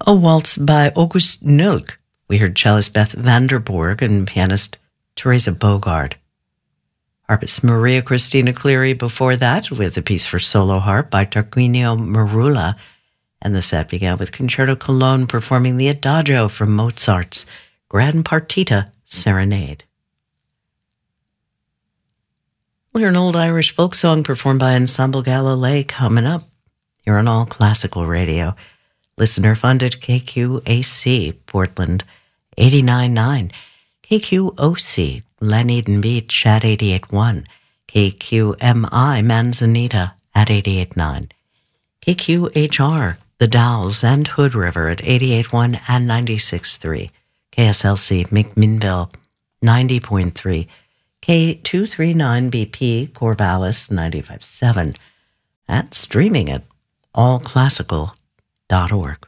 A waltz by August Nulk. We heard cellist Beth Vanderborg and pianist Teresa Bogard. Harpist Maria Cristina Cleary before that with a piece for solo harp by Tarquinio Marula. And the set began with Concerto Cologne performing the Adagio from Mozart's Grand Partita Serenade. We'll hear an old Irish folk song performed by Ensemble Galilee coming up here on All Classical Radio. Listener-funded KQAC, Portland, 89.9. KQOC, Glen Eden Beach at 88.1. KQMI, Manzanita at 88.9. KQHR, The Dalles and Hood River at 88.1 and 96.3. KSLC, McMinnville, 90.3. K239BP, Corvallis, 95.7. And streaming at allclassical.org.